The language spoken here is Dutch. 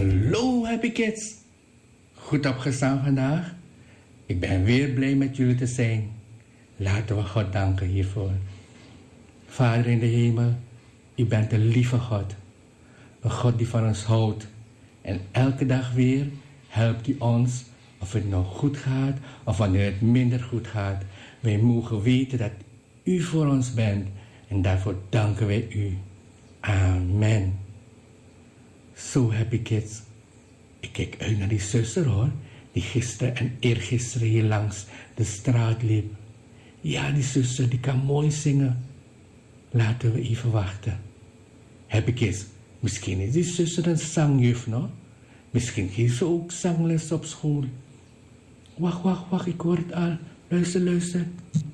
Hallo Happy Kids. Goed opgestaan vandaag. Ik ben weer blij met jullie te zijn. Laten we God danken hiervoor. Vader in de hemel, u bent een lieve God. Een God die van ons houdt. En elke dag weer helpt u ons, of het nou goed gaat of wanneer het minder goed gaat. Wij mogen weten dat u voor ons bent. En daarvoor danken wij u. Amen. Zo Happy Kids. Ik kijk uit naar die zuster hoor. Die gisteren en eergisteren hier langs de straat liep. Ja, die zuster die kan mooi zingen. Laten we even wachten. Happy Kids. Misschien is die zuster een zangjuf, no? Misschien geeft ze ook zangles op school. Wacht, ik hoor het al. Luister.